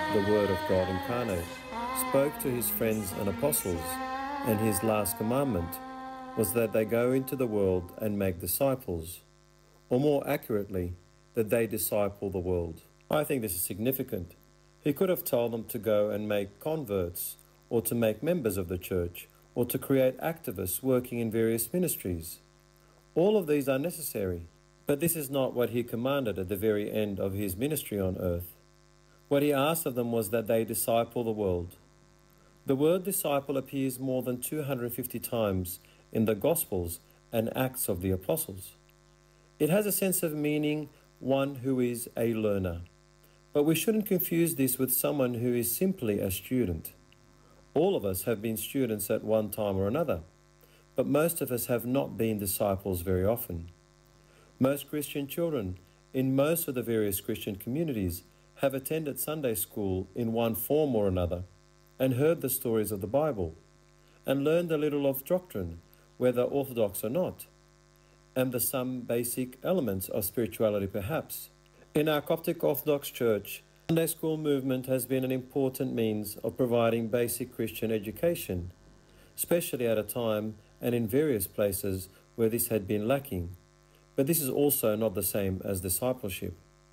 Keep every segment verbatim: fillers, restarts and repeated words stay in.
the Word of God incarnate, spoke to his friends and apostles, and his last commandment was that they go into the world and make disciples, or more accurately, that they disciple the world. I think this is significant. He could have told them to go and make converts, or to make members of the church, or to create activists working in various ministries. All of these are necessary, but this is not what he commanded at the very end of his ministry on earth. What he asked of them was that they disciple the world. The word disciple appears more than two hundred fifty times in the Gospels and Acts of the Apostles. It has a sense of meaning one who is a learner. But we shouldn't confuse this with someone who is simply a student. All of us have been students at one time or another, but most of us have not been disciples very often. Most Christian children in most of the various Christian communities have attended Sunday school in one form or another and heard the stories of the Bible and learned a little of doctrine, whether orthodox or not, and the some basic elements of spirituality perhaps. In our Coptic Orthodox Church, Sunday school movement has been an important means of providing basic Christian education, especially at a time and in various places where this had been lacking. But this is also not the same as discipleship.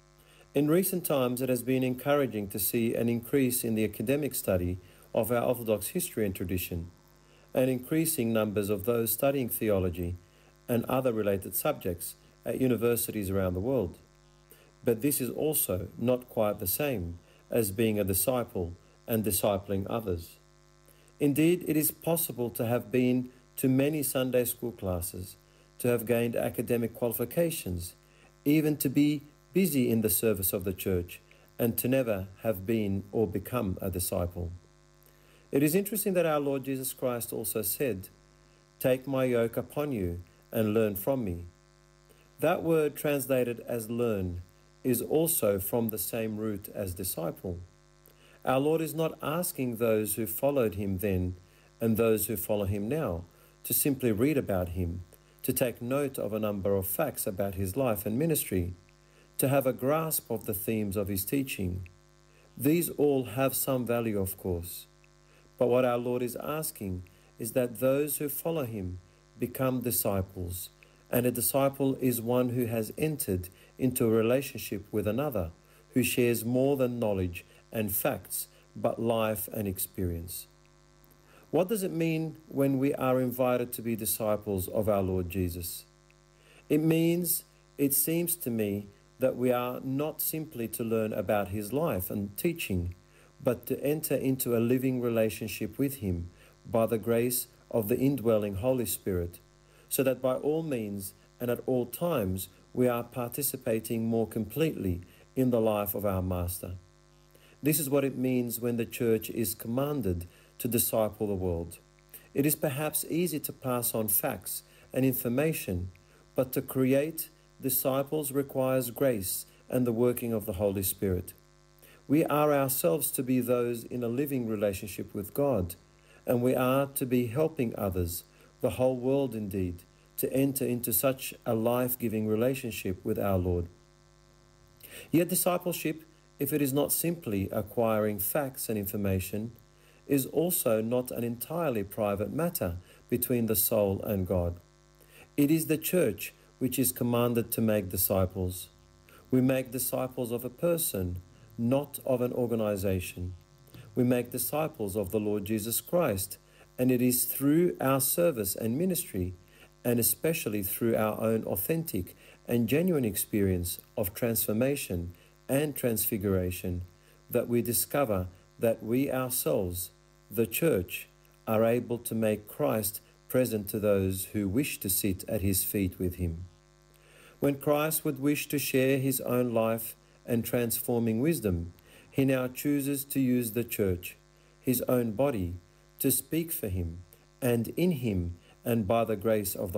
In recent times, it has been encouraging to see an increase in the academic study of our Orthodox history and tradition, and increasing numbers of those studying theology and other related subjects at universities around the world. But this is also not quite the same as being a disciple and discipling others. Indeed, it is possible to have been to many Sunday school classes, to have gained academic qualifications, even to be busy in the service of the church, and to never have been or become a disciple. It is interesting that our Lord Jesus Christ also said, "Take my yoke upon you and learn from me." That word translated as learn is also from the same root as disciple. Our Lord is not asking those who followed him then and those who follow him now to simply read about him, to take note of a number of facts about his life and ministry, to have a grasp of the themes of his teaching. These all have some value, of course. But what our Lord is asking is that those who follow him become disciples, and a disciple is one who has entered into a relationship with another, who shares more than knowledge and facts, but life and experience. What does it mean when we are invited to be disciples of our Lord Jesus? It means, it seems to me, that we are not simply to learn about his life and teaching, but to enter into a living relationship with him by the grace of the indwelling Holy Spirit, so that by all means and at all times we are participating more completely in the life of our Master. This is what it means when the Church is commanded to disciple the world. It is perhaps easy to pass on facts and information, but to create disciples requires grace and the working of the Holy Spirit. We are ourselves to be those in a living relationship with God, and we are to be helping others, the whole world indeed, to enter into such a life-giving relationship with our Lord. Yet discipleship, if it is not simply acquiring facts and information, is also not an entirely private matter between the soul and God. It is the Church which is commanded to make disciples. We make disciples of a person, not of an organization. We make disciples of the Lord Jesus Christ, and it is through our service and ministry, and especially through our own authentic and genuine experience of transformation and transfiguration, that we discover that we ourselves, the Church, are able to make Christ present to those who wish to sit at his feet with him. When Christ would wish to share his own life and transforming wisdom, he now chooses to use the Church, his own body, to speak for him, and in him and by the grace of the